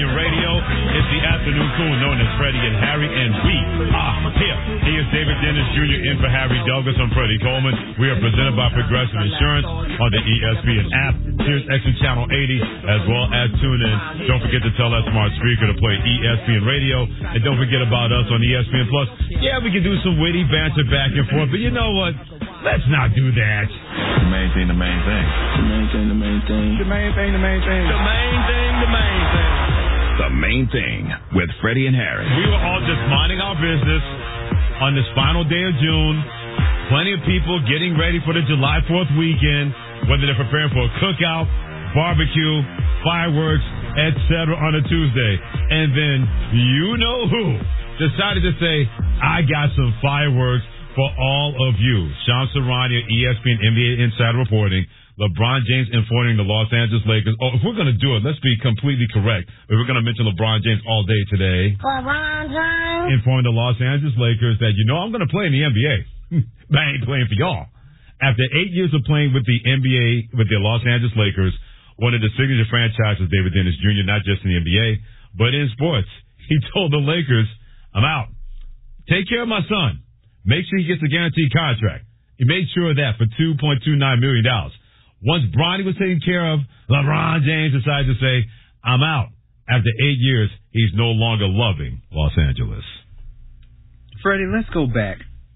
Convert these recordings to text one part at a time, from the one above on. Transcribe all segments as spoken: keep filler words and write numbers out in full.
on your radio. It's the afternoon crew known as Freddie and Harry, and we are here. He is David Dennis Junior in for Harry Douglas. I'm Freddie Coleman. We are presented by Progressive Insurance on the E S P N app, Sirius X M Channel eighty, as well as tune in. Don't forget to tell that smart speaker to play E S P N Radio, and don't forget about us on E S P N Plus. Yeah, we can do some witty banter back and forth, but you know what? Let's not do that. The main thing, the main thing. The main thing, the main thing. The main thing, the main thing. The main thing, the main thing. The main thing with Freddie and Harry. We were all just minding our business on this final day of June. Plenty of people getting ready for the July fourth weekend, whether they're preparing for a cookout, barbecue, fireworks, et cetera on a Tuesday. And then you know who decided to say, I got some fireworks for all of you. Sean Serrani, E S P N N B A Insider reporting. LeBron James informing the Los Angeles Lakers. Oh, if we're going to do it, let's be completely correct. If we're going to mention LeBron James all day today. LeBron James. Informing the Los Angeles Lakers that, you know, I'm going to play in the N B A. But I ain't playing for y'all. After eight years of playing with the N B A, with the Los Angeles Lakers, one of the signature franchises, David Dennis Junior, not just in the N B A, but in sports, he told the Lakers, I'm out. Take care of my son. Make sure he gets a guaranteed contract. He made sure of that for two point two nine million dollars. Once Bronny was taken care of, LeBron James decided to say, I'm out. After eight years, he's no longer loving Los Angeles. Freddie, let's go back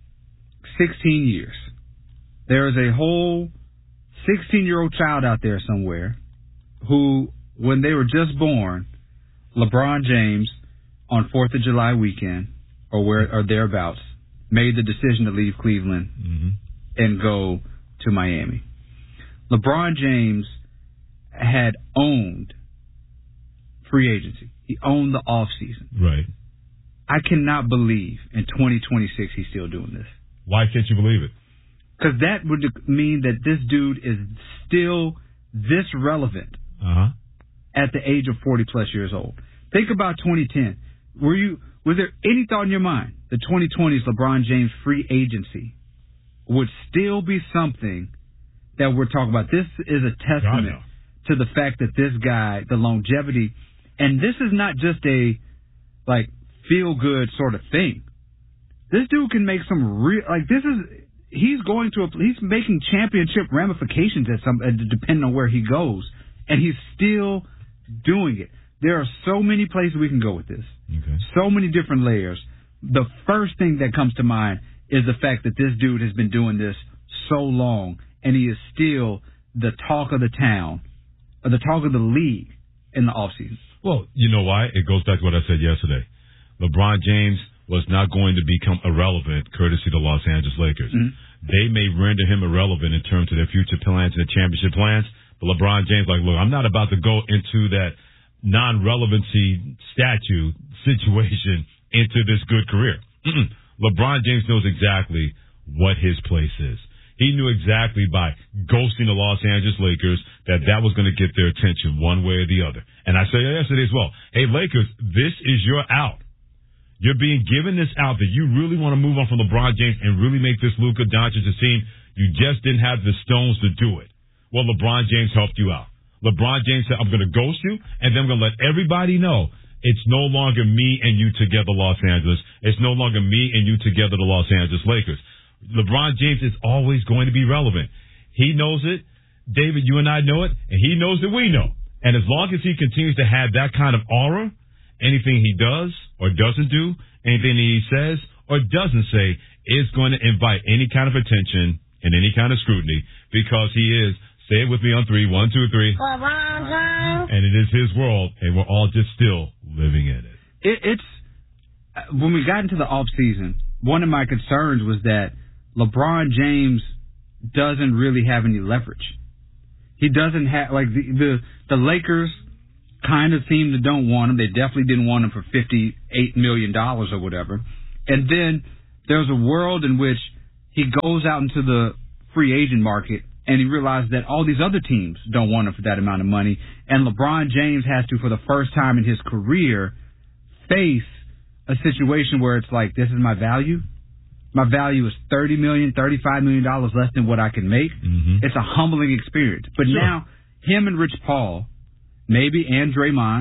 sixteen years. There is a whole sixteen-year-old child out there somewhere who, when they were just born, LeBron James, on fourth of July weekend, or where or thereabouts, made the decision to leave Cleveland mm-hmm. and go to Miami. LeBron James had owned free agency. He owned the offseason. Right. I cannot believe in twenty twenty-six he's still doing this. Why can't you believe it? Because that would mean that this dude is still this relevant uh-huh. at the age of forty-plus years old. Think about twenty ten. Were you... Was there any thought in your mind the twenty twenties LeBron James free agency would still be something that we're talking about? This is a testament to the fact that this guy, the longevity, and this is not just a, like, feel-good sort of thing. This dude can make some real, like, this is, he's going to, a, he's making championship ramifications at some, depending on where he goes, and he's still doing it. There are so many places we can go with this. Okay. So many different layers. The first thing that comes to mind is the fact that this dude has been doing this so long, and he is still the talk of the town, or the talk of the league in the offseason. Well, you know why? It goes back to what I said yesterday. LeBron James was not going to become irrelevant courtesy of the Los Angeles Lakers. Mm-hmm. They may render him irrelevant in terms of their future plans and their championship plans, but LeBron James, like, look, I'm not about to go into that non-relevancy statue situation into this good career. Mm-mm. LeBron James knows exactly what his place is. He knew exactly by ghosting the Los Angeles Lakers that that was going to get their attention one way or the other. And I said yesterday as well, hey, Lakers, this is your out. You're being given this out that you really want to move on from LeBron James and really make this Luka Doncic team. You just didn't have the stones to do it. Well, LeBron James helped you out. LeBron James said, I'm going to ghost you, and then I'm going to let everybody know it's no longer me and you together, Los Angeles. It's no longer me and you together, the Los Angeles Lakers. LeBron James is always going to be relevant. He knows it. David, you and I know it, and he knows that we know. And as long as he continues to have that kind of aura, anything he does or doesn't do, anything he says or doesn't say is going to invite any kind of attention and any kind of scrutiny because he is, say it with me on three, one, two, three. LeBron James. And it is his world, and we're all just still living in it. it it's when we got into the off season, one of my concerns was that LeBron James doesn't really have any leverage. He doesn't have, like, the the, the Lakers kind of seem to don't want him. They definitely didn't want him for fifty-eight million dollars or whatever. And then there's a world in which he goes out into the free agent market and he realized that all these other teams don't want him for that amount of money. And LeBron James has to, for the first time in his career, face a situation where it's like, this is my value. My value is thirty million dollars, thirty-five million dollars less than what I can make. Mm-hmm. It's a humbling experience. But sure. Now, him and Rich Paul, maybe and Draymond,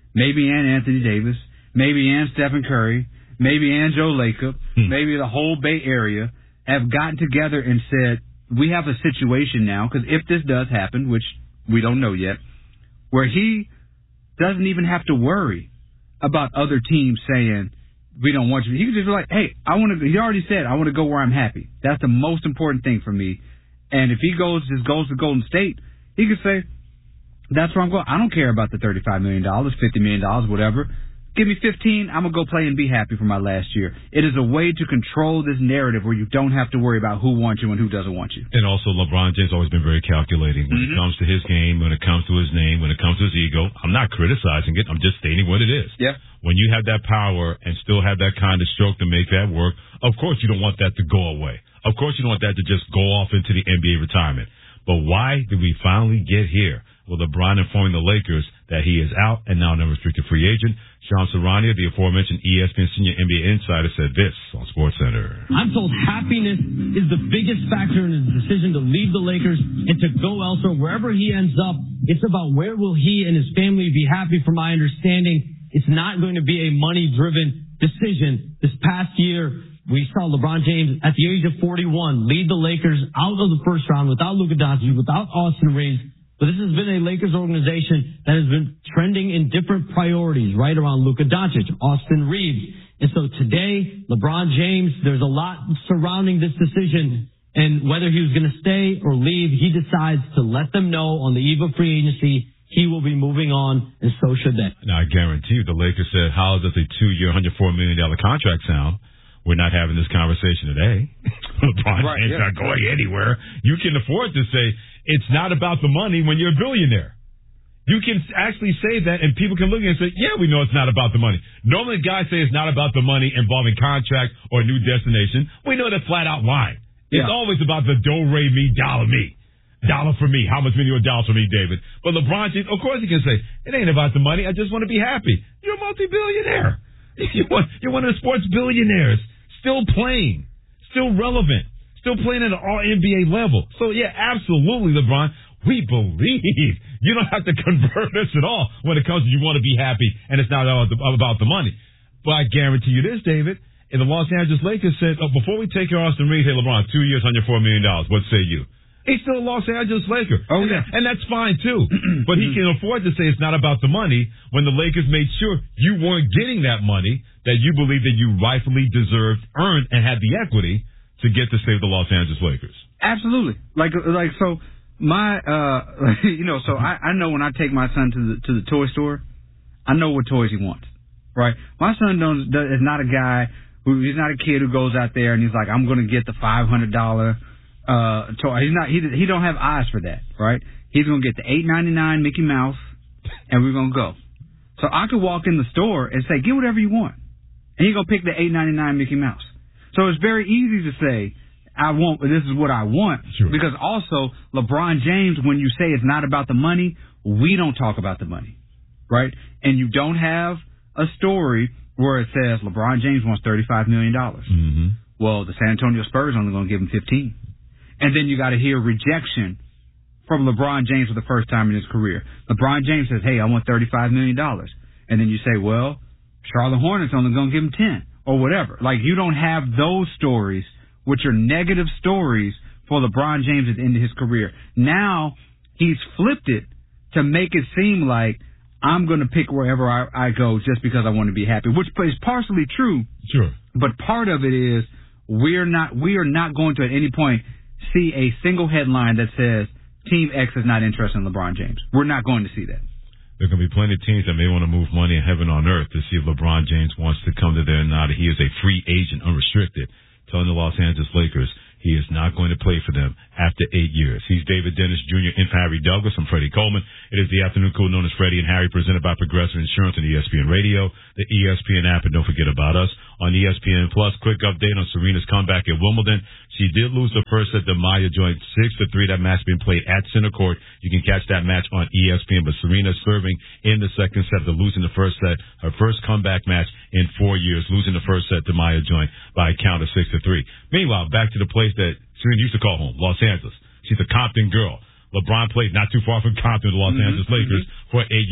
maybe and Anthony Davis, maybe and Stephen Curry, maybe and Joe Lacob, hmm. maybe the whole Bay Area have gotten together and said, we have a situation now, because if this does happen, which we don't know yet, where he doesn't even have to worry about other teams saying, we don't want you. He can just be like, hey, I want to, he already said, I want to go where I'm happy. That's the most important thing for me. And if he goes, just goes to Golden State, he could say, that's where I'm going. I don't care about the thirty-five million dollars, fifty million dollars, whatever. Give me fifteen, I'm going to go play and be happy for my last year. It is a way to control this narrative where you don't have to worry about who wants you and who doesn't want you. And also, LeBron James has always been very calculating when mm-hmm. it comes to his game, when it comes to his name, when it comes to his ego. I'm not criticizing it. I'm just stating what it is. Yeah. When you have that power and still have that kind of stroke to make that work, of course you don't want that to go away. Of course you don't want that to just go off into the N B A retirement. But why did we finally get here? Well, LeBron informing the Lakers that he is out and now an unrestricted free agent. Sean Sarania, the aforementioned E S P N senior N B A insider, said this on SportsCenter. I'm told happiness is the biggest factor in his decision to leave the Lakers and to go elsewhere. Wherever he ends up, it's about where will he and his family be happy. From my understanding, it's not going to be a money-driven decision. This past year, we saw LeBron James at the age of forty-one lead the Lakers out of the first round without Luka Doncic, without Austin Reeves. But this has been a Lakers organization that has been trending in different priorities right around Luka Doncic, Austin Reeves. And so today, LeBron James, there's a lot surrounding this decision. And whether he was going to stay or leave, he decides to let them know on the eve of free agency he will be moving on, and so should they. Now, I guarantee you the Lakers said, how does a two-year, one hundred four million dollars contract sound? We're not having this conversation today. LeBron right, James yeah. not going anywhere. You can afford to say, it's not about the money when you're a billionaire. You can actually say that, and people can look at it and say, yeah, we know it's not about the money. Normally, guys say it's not about the money involving contract or new destination. We know that flat out line. It's yeah. always about the do-re-mi, dollar me. Dollar for me. How much money or dollars for me, David? But LeBron James, of course he can say, it ain't about the money. I just want to be happy. You're a multi-billionaire. You're one, you're one of the sports billionaires. Still playing. Still relevant. Still playing at an all N B A level. So, yeah, absolutely, LeBron. We believe. You don't have to convert us at all when it comes to you want to be happy and it's not all about the money. But I guarantee you this, David, and the Los Angeles Lakers said, oh, before we take your Austin Reeves, hey, LeBron, two years, one hundred four million dollars. What say you? He's still a Los Angeles Laker. Oh, and yeah. That, and that's fine, too. But he can afford to say it's not about the money when the Lakers made sure you weren't getting that money that you believe that you rightfully deserved, earned, and had the equity to get to save the Los Angeles Lakers. Absolutely. Like, like so, my, uh, you know, so I, I know when I take my son to the to the toy store, I know what toys he wants, right? My son don't, is not a guy who, he's not a kid who goes out there and he's like, I'm going to get the five hundred dollars uh, toy. He's not, he, he don't have eyes for that, right? He's going to get the eight ninety-nine Mickey Mouse and we're going to go. So I could walk in the store and say, get whatever you want. And he's going to pick the eight ninety-nine Mickey Mouse. So it's very easy to say, I want, this is what I want. Sure. Because also, LeBron James, when you say it's not about the money, we don't talk about the money, right? And you don't have a story where it says LeBron James wants thirty-five million dollars. Mm-hmm. Well, the San Antonio Spurs are only going to give him fifteen. And then you got to hear rejection from LeBron James for the first time in his career. LeBron James says, hey, I want thirty-five million dollars. And then you say, well, Charlotte Hornets only going to give him ten. Or whatever. Like, you don't have those stories, which are negative stories for LeBron James at the end of his career. Now, he's flipped it to make it seem like I'm going to pick wherever I, I go just because I want to be happy, which is partially true. Sure. But part of it is we're not, we are not going to at any point see a single headline that says Team X is not interested in LeBron James. We're not going to see that. There are going to be plenty of teams that may want to move money in heaven on earth to see if LeBron James wants to come to there or not. He is a free agent, unrestricted, telling the Los Angeles Lakers he is not going to play for them after eight years. He's David Dennis Junior in for Harry Douglas. I'm Freddie Coleman. It is the afternoon crew known as Freddie and Harry, presented by Progressive Insurance and E S P N Radio, the E S P N app, and don't forget about us on E S P N Plus. Quick update on Serena's comeback at Wimbledon. She did lose the first set to Maya Joint six to three. That match being played at Center Court. You can catch that match on E S P N. But Serena serving in the second set after losing the first set. Her first comeback match in four years, losing the first set to Maya Joint by a count of six to three. Meanwhile, back to the place that Serena used to call home, Los Angeles. She's a Compton girl. LeBron played not too far from Compton, the Los mm-hmm, Angeles Lakers, mm-hmm. for eight years.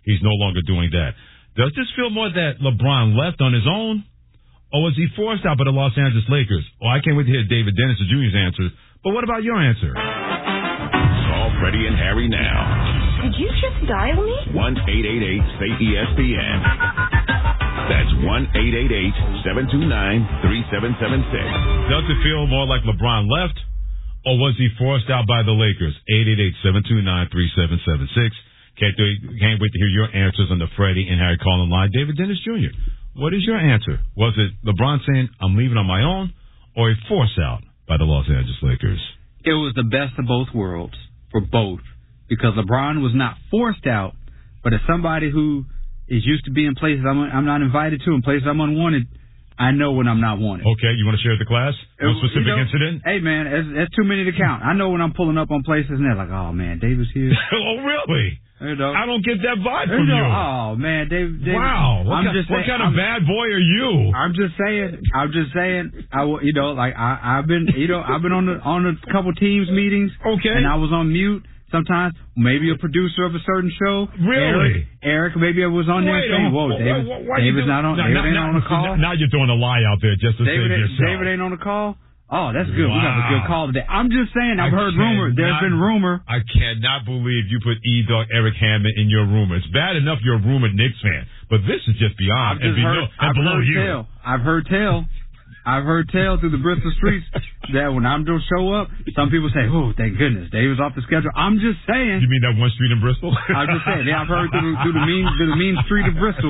he's no longer doing that. Does this feel more that LeBron left on his own, or was he forced out by the Los Angeles Lakers? Oh, I can't wait to hear David Dennis Junior's answer. But what about your answer? Call Freddie and Harry now. Did you just dial me? one eight eight eight say E S P N. That's one eight eight eight seven two nine three seven seven six. Does it feel more like LeBron left, or was he forced out by the Lakers? eight eight eight seven two nine three seven seven six. Can't, do, can't wait to hear your answers on the Freddie and Harry calling line. David Dennis Junior, what is your answer? Was it LeBron saying, I'm leaving on my own, or a force out by the Los Angeles Lakers? It was the best of both worlds for both, because LeBron was not forced out, but as somebody who is used to being places I'm, I'm not invited to and places I'm unwanted, I know when I'm not wanted. Okay, you want to share with the class? One specific you know, incident? Hey, man, that's, that's too many to count. I know when I'm pulling up on places and they're like, oh, man, David's here. Oh, really? You know, I don't get that vibe you from know, you. Oh, man, David. David Wow. What, I'm kind, just what saying, kind of I'm, bad boy are you? I'm just saying. I'm just saying. I, will- you know, like I, I've been, you know, I've been on the on a couple teams meetings. Okay. And I was on mute. Sometimes, maybe a producer of a certain show. Really? Eric, Eric maybe I was on there Wait, saying, oh, "Whoa, David, why- why you David's doing- not on. no, David no, ain't no, on the call. Now you're throwing a lie out there just to David, save ain't- yourself. David ain't on the call. Oh, that's good. We got a Wow. good call today. I'm just saying. I've I heard rumor. There's cannot- been rumor. I cannot believe you put E-Dog Eric Hammond in your rumor. It's bad enough you're a rumored Knicks fan, but this is just beyond I've just and, below, heard. and I've below heard you. tell. I've heard tell. I've heard tell through the Bristol streets that when I'm to show up, some people say, "Oh, thank goodness, David's off the schedule." I'm just saying. You mean that one street in Bristol? I'm just saying. Yeah, I've heard through the, through the mean through the mean street of Bristol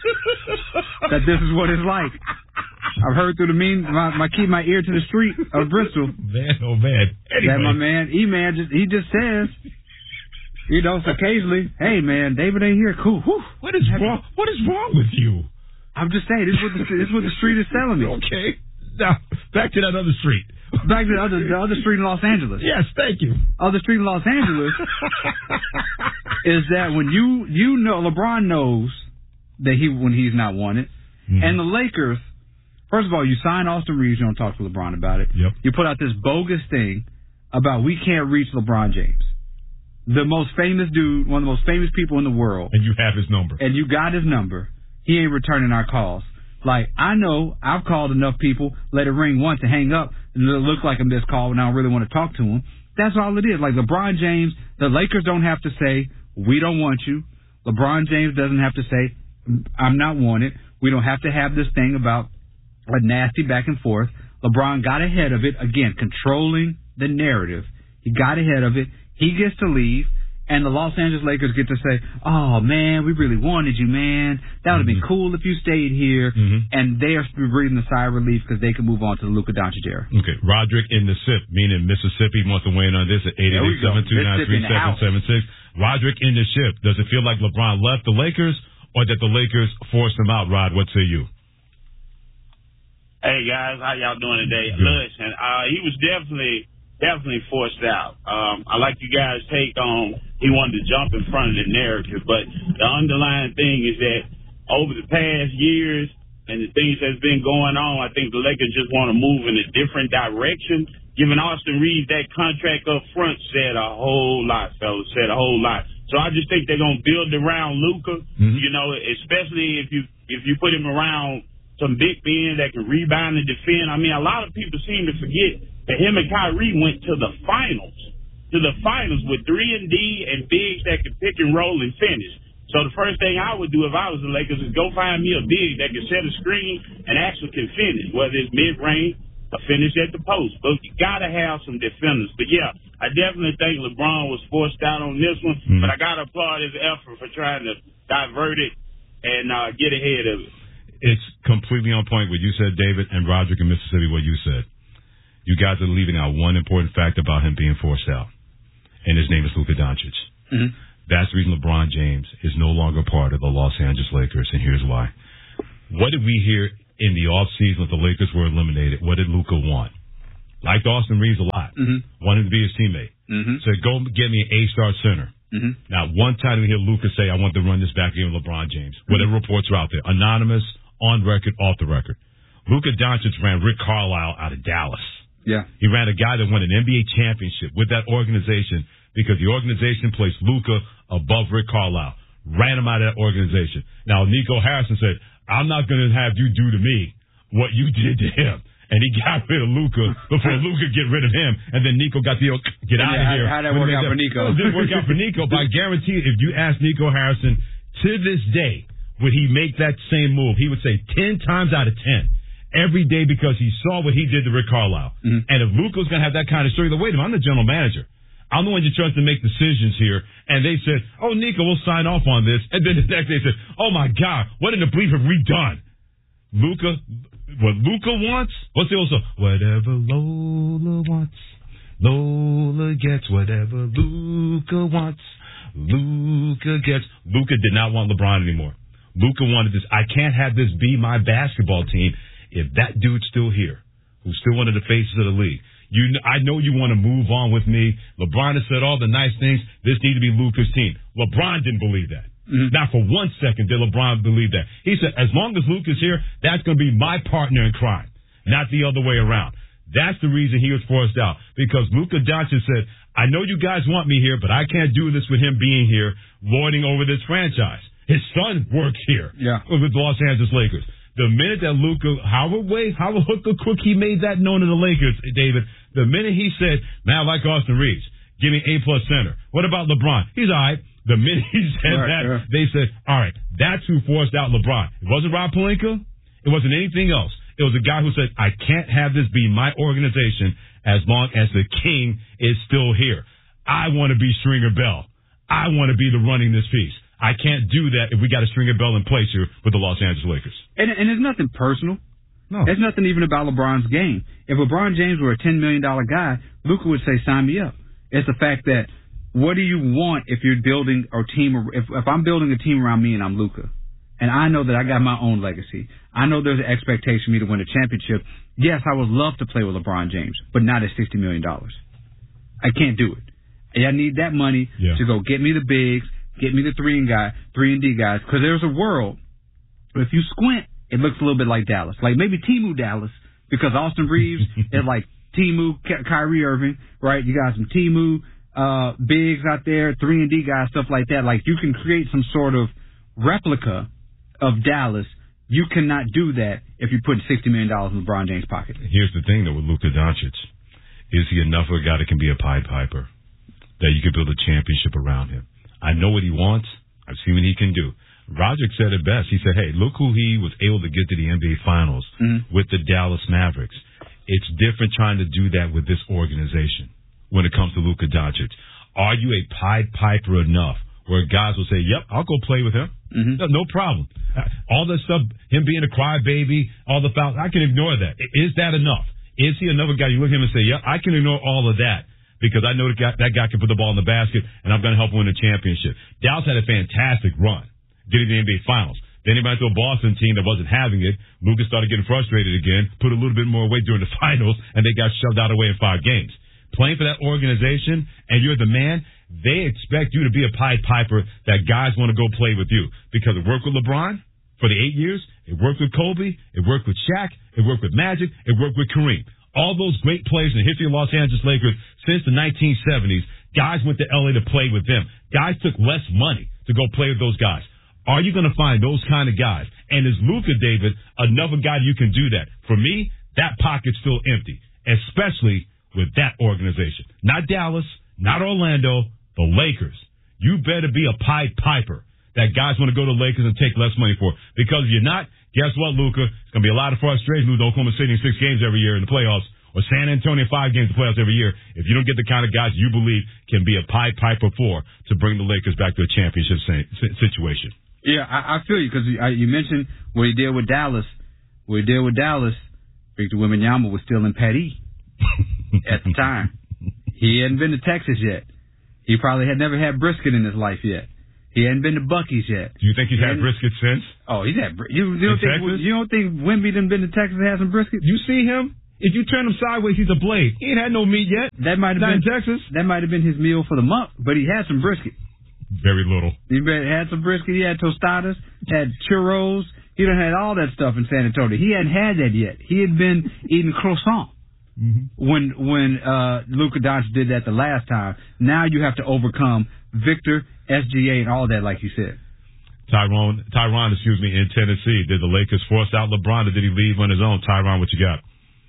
that this is what it's like. I've heard through the mean my, my keep my ear to the street of Bristol. Man, oh man. Anyway. That my man E man just he just says, you know, so occasionally, hey man, David ain't here. Cool. Whew. What is wrong? What is wrong with you? I'm just saying, this is what the, this is what the street is telling me. Okay. Now, back to that other street. Back to the other, the other street in Los Angeles. Yes, thank you. Other street in Los Angeles is that when you you know LeBron knows that he when he's not wanted, mm-hmm. and the Lakers. First of all, you sign Austin Reeves. You don't talk to LeBron about it. Yep. You put out this bogus thing about we can't reach LeBron James, the most famous dude, one of the most famous people in the world. And you have his number. And you got his number. He ain't returning our calls. Like, I know I've called enough people, let it ring once and hang up, and it'll look like a missed call and I don't really want to talk to him. That's all it is. Like, LeBron James, the Lakers don't have to say, we don't want you. LeBron James doesn't have to say, I'm not wanted. We don't have to have this thing about a nasty back and forth. LeBron got ahead of it. Again, controlling the narrative. He got ahead of it. He gets to leave. And the Los Angeles Lakers get to say, oh, man, we really wanted you, man. That would have mm-hmm. been cool if you stayed here. Mm-hmm. And they are breathing a sigh of relief because they can move on to the Luka Doncic era. Okay. Roderick in the S I P, meaning Mississippi, wants to weigh in on this at eight eight eight, seven two nine, three seven seven six. Roderick in the S I P. Does it feel like LeBron left the Lakers or that the Lakers forced him out, Rod? What say you? Hey, guys. How y'all doing today? Good. Listen, uh, he was definitely... Definitely forced out. Um, I like you guys' take on he wanted to jump in front of the narrative, but the underlying thing is that over the past years and the things that's been going on, I think the Lakers just want to move in a different direction. Giving Austin Reeves that contract up front said a whole lot, fellas, said a whole lot. So I just think they're going to build around Luka, mm-hmm. you know, especially if you if you put him around some big men that can rebound and defend. I mean, a lot of people seem to forget that him and Kyrie went to the finals, to the finals with three and D and bigs that could pick and roll and finish. So the first thing I would do if I was the Lakers is go find me a big that can set a screen and actually can finish, whether it's mid-range or finish at the post. But you got to have some defenders. But, yeah, I definitely think LeBron was forced out on this one, mm-hmm. but I got to applaud his effort for trying to divert it and uh, get ahead of it. It's completely on point what you said, David, and Roderick in Mississippi, what you said. You guys are leaving out one important fact about him being forced out, and his name is Luka Doncic. Mm-hmm. That's the reason LeBron James is no longer part of the Los Angeles Lakers, and here's why. What did we hear in the offseason when the Lakers were eliminated? What did Luka want? Liked Austin Reeves a lot. Mm-hmm. Wanted to be his teammate. Mm-hmm. Said, go get me an A-star center. Mm-hmm. Now, one time we hear Luka say, I want to run this back game with LeBron James. Mm-hmm. Whatever reports are out there. Anonymous, on record, off the record. Luka Doncic ran Rick Carlisle out of Dallas. Yeah. He ran a guy that won an N B A championship with that organization because the organization placed Luka above Rick Carlisle. ran him out of that organization. Now, Nico Harrison said, I'm not going to have you do to me what you did to him. And he got rid of Luka before Luka get rid of him. And then Nico got the, get out yeah, of here. How did that work out for Nico? It didn't work out for Nico, but I guarantee you, if you ask Nico Harrison, to this day, would he make that same move? He would say ten times out of ten. Every day, because he saw what he did to Rick Carlisle. Mm-hmm. And if Luka's going to have that kind of story, then wait a minute, I'm the general manager. I'm the one you trust to make decisions here. And they said, oh, Nico, we'll sign off on this. And then the next day they said, oh, my God, what in the bleep have we done? Luka, what Luka wants? What's the old song? Whatever Lola wants, Lola gets. Whatever Luka wants, Luka gets. Luka did not want LeBron anymore. Luka wanted this. I can't have this be my basketball team if that dude's still here, who's still one of the faces of the league. You, I know you want to move on with me. LeBron has said all the nice things. This needs to be Luka's team. LeBron didn't believe that. Mm-hmm. Not for one second did LeBron believe that. He said, as long as Luka's here, that's going to be my partner in crime, not the other way around. That's the reason he was forced out, because Luka Doncic said, I know you guys want me here, but I can't do this with him being here, lording over this franchise. His son works here yeah. with the Los Angeles Lakers. The minute that Luka, however way, however hook or crook he made that known to the Lakers, David, the minute he said, man, I like Austin Reeves, give me A-plus center. What about LeBron? He's all right. The minute he said right, that, yeah. they said, all right, that's who forced out LeBron. It wasn't Rob Pelinka. It wasn't anything else. It was a guy who said, I can't have this be my organization as long as the king is still here. I want to be Stringer Bell. I want to be the running this piece. I can't do that if we got a Stringer Bell in place here with the Los Angeles Lakers. And, and it's nothing personal. No. It's nothing even about LeBron's game. If LeBron James were a ten million dollars guy, Luka would say, sign me up. It's the fact that what do you want if you're building a team, if, if I'm building a team around me and I'm Luka, and I know that I got my own legacy. I know there's an expectation for me to win a championship. Yes, I would love to play with LeBron James, but not at sixty million dollars. I can't do it. I need that money yeah. to go get me the bigs, get me the three and guy, three and D guys, because there's a world where if you squint, it looks a little bit like Dallas, like maybe Timu Dallas, because Austin Reeves is like Timu Ky- Kyrie Irving, right? You got some Timu uh, bigs out there, three and D guys, stuff like that. Like you can create some sort of replica of Dallas. You cannot do that if you put sixty million dollars in LeBron James' pocket. Here's the thing, though, with Luka Doncic. Is he enough of a guy that can be a Pied Piper, that you can build a championship around him? I know what he wants. I've seen what he can do. Roderick said it best. He said, hey, look who he was able to get to the N B A Finals mm-hmm. with the Dallas Mavericks. It's different trying to do that with this organization when it comes to Luka Doncic. Are you a Pied Piper enough where guys will say, yep, I'll go play with him? Mm-hmm. No, no problem. All that stuff, him being a crybaby, all the fouls, I can ignore that. Is that enough? Is he another guy you look at him and say, yeah, I can ignore all of that because I know that guy, that guy can put the ball in the basket and I'm going to help him win a championship. Dallas had a fantastic run getting to the N B A Finals. Then he went to a Boston team that wasn't having it. Lucas started getting frustrated again, put a little bit more weight during the finals, and they got shoved out of the way in five games. Playing for that organization, and you're the man, they expect you to be a Pied Piper that guys want to go play with you. Because it worked with LeBron for the eight years, it worked with Kobe, it worked with Shaq, it worked with Magic, it worked with Kareem. All those great players in the history of Los Angeles Lakers since the nineteen seventies, guys went to L A to play with them. Guys took less money to go play with those guys. Are you going to find those kind of guys? And is Luka, David, another guy you can do that? For me, that pocket's still empty, especially with that organization. Not Dallas, not Orlando, the Lakers. You better be a Pied Piper that guys want to go to the Lakers and take less money for. Because if you're not, guess what, Luka? It's going to be a lot of frustration losing Oklahoma City in six games every year in the playoffs, or San Antonio five games in the playoffs every year, if you don't get the kind of guys you believe can be a Pied Piper for to bring the Lakers back to a championship situation. Yeah, I, I feel you, because you mentioned what he did with Dallas. What he did with Dallas, Victor Wembanyama was still in Pat E. at the time. He hadn't been to Texas yet. He probably had never had brisket in his life yet. He hadn't been to Buc-ee's yet. Do you think he's he had brisket since? Oh, he's had brisket. You, you, don't think, you don't think Wemby done been to Texas and had some brisket? You see him? If you turn him sideways, he's a blade. He ain't had no meat yet. That might have been in Texas. That might have been his meal for the month, but he had some brisket. Very little. He had some brisket. He had tostadas, had churros. He done had all that stuff in San Antonio. He hadn't had that yet. He had been eating croissant. Mm-hmm. When when uh, Luka Doncic did that the last time, now you have to overcome Victor, S G A, and all that, like you said. Tyrone, Tyronn, excuse me, in Tennessee. Did the Lakers force out LeBron, or did he leave on his own? Tyronn, what you got?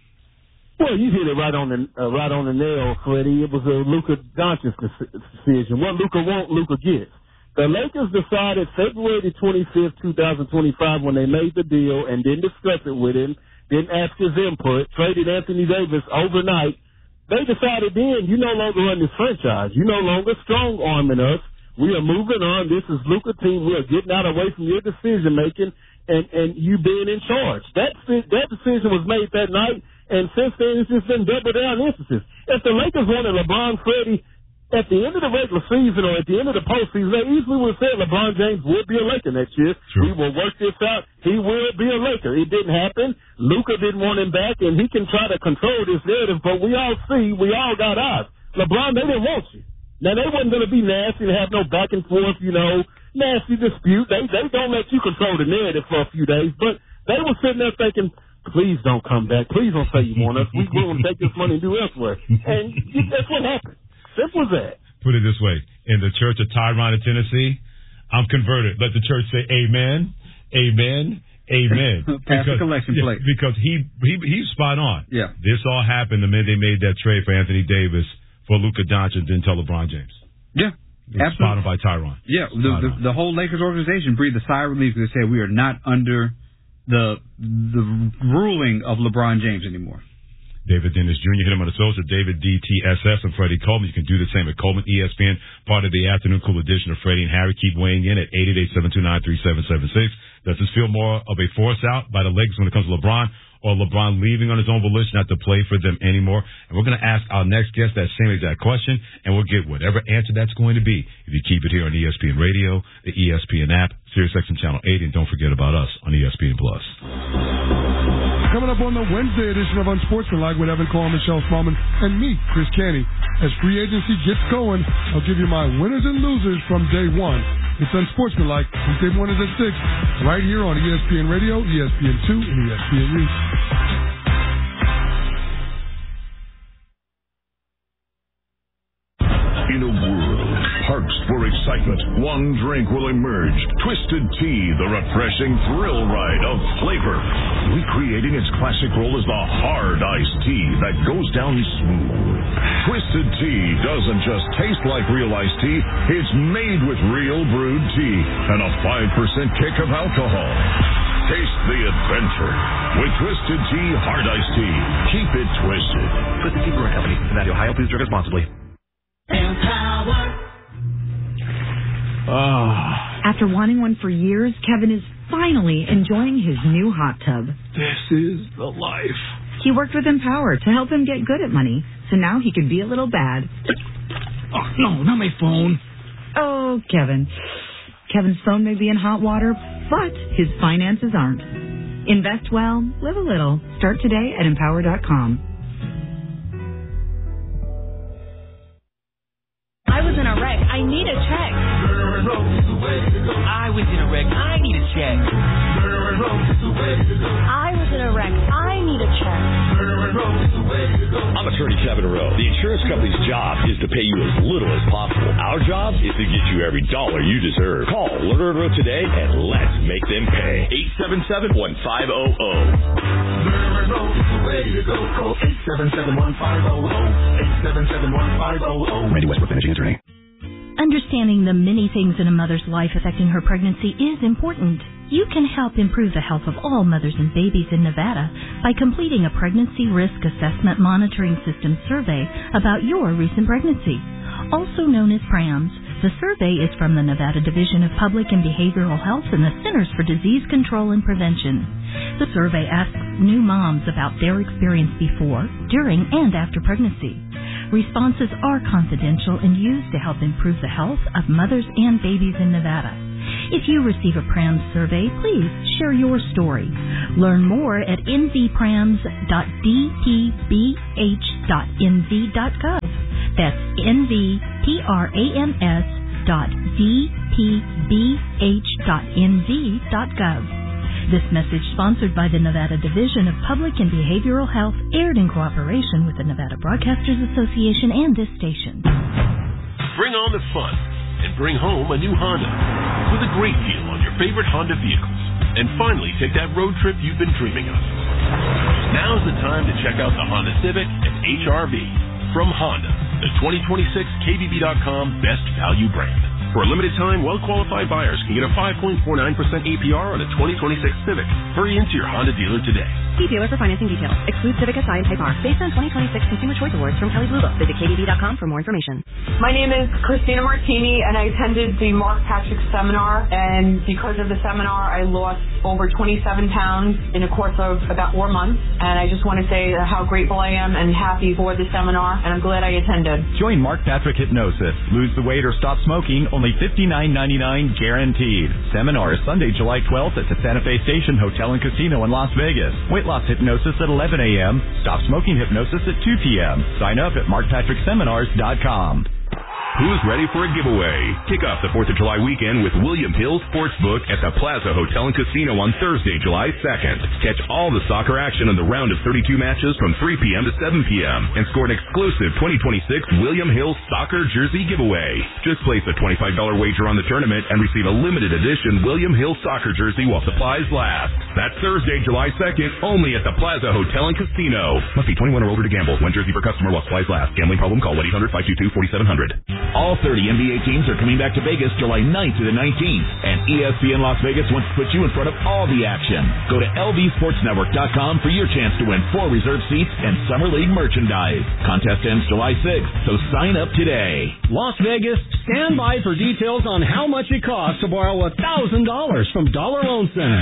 Well, you hit it right on the uh, right on the nail, Freddie. It was a Luka Doncic decision. What Luka wants, Luka gets. The Lakers decided February the twenty-fifth, twenty twenty-five, when they made the deal and didn't discuss it with him, didn't ask his input, traded Anthony Davis overnight. They decided then, you no longer run this franchise. You no longer strong-arming us. We are moving on. This is Luka team. We are getting out away from your decision-making and, and you being in charge. That, that decision was made that night, and since then it's just been double-down emphasis. If the Lakers wanted LeBron, Freddie, at the end of the regular season or at the end of the postseason, they easily would have said LeBron James would be a Laker next year. Sure. We will work this out. He will be a Laker. It didn't happen. Luka didn't want him back, and he can try to control this narrative, but we all see, we all got eyes. LeBron, they didn't want you. Now, they wasn't going to be nasty and have no back and forth, you know, nasty dispute. They they don't let you control the narrative for a few days, but they were sitting there thinking, please don't come back. Please don't say you want us. We will take this money and do elsewhere. And that's what happened. Simple as that. Put it this way. In the church of Tyronn in Tennessee, I'm converted. Let the church say amen, amen, amen. Pass the collection yeah, plate. Because he, he he's spot on. Yeah. This all happened the minute they made that trade for Anthony Davis for Luka Doncic and didn't tell LeBron James. Yeah. Absolutely. Spot on by Tyronn. Yeah. The, the, the whole Lakers organization breathed a sigh of relief because they said we are not under the the ruling of LeBron James anymore. David Dennis Junior Hit him on the social. David D T S S and Freddie Coleman. You can do the same at Coleman E S P N, part of the afternoon cool edition of Freddie and Harry. Keep weighing in at eight eight eight, seven two nine, three seven seven six. Does this feel more of a force out by the Lakers when it comes to LeBron, or LeBron leaving on his own volition not to play for them anymore? And we're going to ask our next guest that same exact question, and we'll get whatever answer that's going to be if you keep it here on E S P N Radio, the E S P N app, SiriusXM Channel eighty, and don't forget about us on E S P N Plus. Coming up on the Wednesday edition of Unsportsmanlike with Evan Cole, Michelle Smallman, and me, Chris Canty. As free agency gets going, I'll give you my winners and losers from day one. It's Unsportsmanlike. Weekday mornings at six, right here on E S P N Radio, E S P N two, and E S P N News. In a world parched for excitement, one drink will emerge. Twisted Tea, the refreshing thrill ride of flavor. Recreating its classic role as the hard iced tea that goes down smooth. Twisted Tea doesn't just taste like real iced tea, it's made with real brewed tea and a five percent kick of alcohol. Taste the adventure with Twisted Tea Hard Iced Tea. Keep it twisted. Twisted Tea Brewing Company, Cincinnati, Ohio. Please drink responsibly. Oh. After wanting one for years, Kevin is finally enjoying his new hot tub. This is the life. He worked with Empower to help him get good at money, so now he can be a little bad. Oh, no, not my phone. Oh, Kevin. Kevin's phone may be in hot water, but his finances aren't. Invest well, live a little. Start today at empower dot com. I was in a wreck. I need a check. I was in a wreck. I need a check. I was in a wreck. I need a check. I'm attorney Kevin Rowe. The insurance company's job is to pay you as little as possible. Our job is to get you every dollar you deserve. Call Lerner and Rowe today and let's make them pay. eight seven seven, one five zero zero. Lerner and Rowe is the way to go. Call eight seven seven, one five zero zero. eight seven seven, one five zero zero. Randy Westbrook, managing attorney. Understanding the many things in a mother's life affecting her pregnancy is important. You can help improve the health of all mothers and babies in Nevada by completing a Pregnancy Risk Assessment Monitoring System survey about your recent pregnancy, also known as PRAMS. The survey is from the Nevada Division of Public and Behavioral Health and the Centers for Disease Control and Prevention. The survey asks new moms about their experience before, during, and after pregnancy. Responses are confidential and used to help improve the health of mothers and babies in Nevada. If you receive a PRAMS survey, please share your story. Learn more at n v prams dot d p b h dot n v dot gov. That's n v prams dot d p b h dot n v dot gov. This message, sponsored by the Nevada Division of Public and Behavioral Health, aired in cooperation with the Nevada Broadcasters Association and this station. Bring on the fun and bring home a new Honda with a great deal on your favorite Honda vehicles and finally take that road trip you've been dreaming of. Now's the time to check out the Honda Civic and H R V from Honda, the twenty twenty-six K B B dot com best value brand. For a limited time, well-qualified buyers can get a five point four nine percent A P R on a twenty twenty-six Civic. Hurry into your Honda dealer today. See dealer for financing details. Exclude Civic S I and Type R. Based on twenty twenty-six Consumer Choice Awards from Kelley Blue Book. Visit K B B dot com for more information. My name is Christina Martini, and I attended the Mark Patrick seminar. And because of the seminar, I lost over twenty-seven pounds in a course of about four months. And I just want to say how grateful I am and happy for the seminar, and I'm glad I attended. Join Mark Patrick Hypnosis. Lose the weight or stop smoking, only fifty-nine ninety-nine guaranteed. Seminar is Sunday, July twelfth at the Santa Fe Station Hotel and Casino in Las Vegas. Weight loss hypnosis at eleven a.m. Stop smoking hypnosis at two p.m. Sign up at mark patrick seminars dot com. Who's ready for a giveaway? Kick off the fourth of July weekend with William Hill Sportsbook at the Plaza Hotel and Casino on Thursday, July second. Catch all the soccer action on the round of thirty-two matches from three p.m. to seven p.m. and score an exclusive twenty twenty-six William Hill Soccer Jersey giveaway. Just place a twenty-five dollars wager on the tournament and receive a limited edition William Hill Soccer Jersey while supplies last. That's Thursday, July second, only at the Plaza Hotel and Casino. Must be twenty-one or older to gamble. One jersey per customer while supplies last. Gambling problem? Call one eight hundred five two two four seven zero zero. All thirty N B A teams are coming back to Vegas July ninth to the nineteenth, and E S P N Las Vegas wants to put you in front of all the action. Go to L V sports network dot com for your chance to win four reserved seats and Summer League merchandise. Contest ends July sixth, so sign up today. Las Vegas, stand by for details on how much it costs to borrow one thousand dollars from Dollar Loan Center.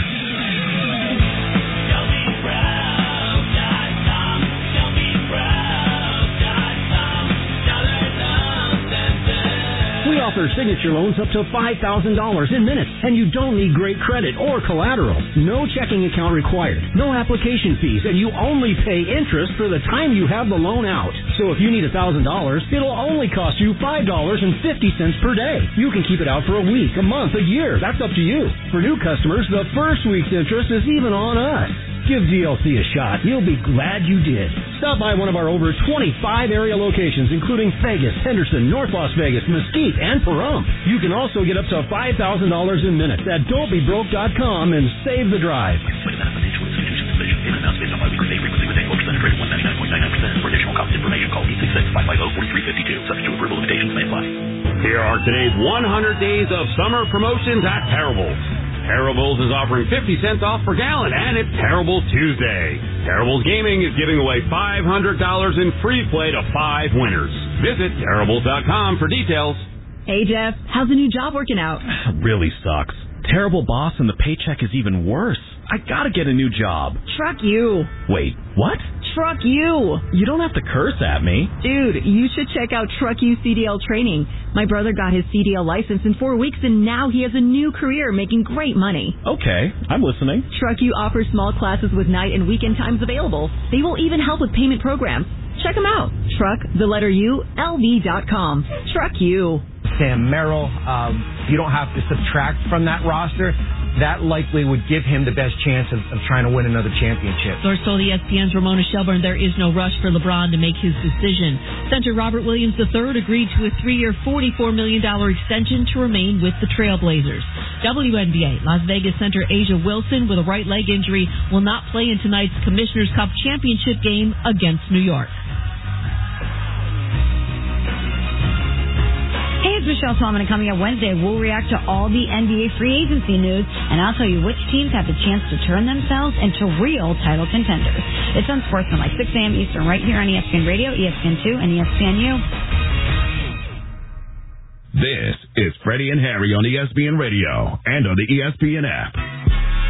We offer signature loans up to five thousand dollars in minutes, and you don't need great credit or collateral. No checking account required, no application fees, and you only pay interest for the time you have the loan out. So if you need one thousand dollars, it'll only cost you five dollars and fifty cents per day. You can keep it out for a week, a month, a year. That's up to you. For new customers, the first week's interest is even on us. Give D L C a shot. You'll be glad you did. Stop by one of our over twenty-five area locations, including Vegas, Henderson, North Las Vegas, Mesquite, and Pahrump. You can also get up to five thousand dollars in minutes at don't be broke dot com and save the drive. Here are today's one hundred days of summer promotions at Terrible's. Terrible's is offering fifty cents off per gallon, and it's Terrible's Tuesday. Terrible's Gaming is giving away five hundred dollars in free play to five winners. Visit Terrible's dot com for details. Hey, Jeff, how's the new job working out? Really sucks. Terrible boss, and the paycheck is even worse. I gotta get a new job. Truck you. Wait, what? Truck you. You don't have to curse at me. Dude, you should check out Truck You C D L training. My brother got his C D L license in four weeks, and now he has a new career making great money. Okay, I'm listening. Truck You offers small classes with night and weekend times available. They will even help with payment programs. Check them out. Truck, the letter U, L V dot com. Truck You. Sam Merrill, um, you don't have to subtract from that roster. That likely would give him the best chance of, of trying to win another championship. Source told E S P N's Ramona Shelburne there is no rush for LeBron to make his decision. Center Robert Williams the third agreed to a three-year, forty-four million dollars extension to remain with the Trailblazers. W N B A, Las Vegas center Asia Wilson with a right leg injury will not play in tonight's Commissioner's Cup championship game against New York. Hey, it's Michelle Solomon, and coming up Wednesday, we'll react to all the N B A free agency news, and I'll tell you which teams have the chance to turn themselves into real title contenders. It's Unsportsmanlike, six a.m. Eastern, right here on E S P N Radio, E S P N two, and E S P N U. This is Freddie and Harry on E S P N Radio and on the E S P N app.